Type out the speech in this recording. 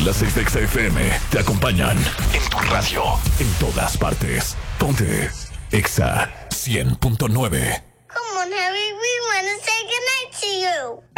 Las 6 de Exa FM te acompañan en tu radio, en todas partes. Ponte Exa 100.9. Come on, Harry, we want to say goodnight to you.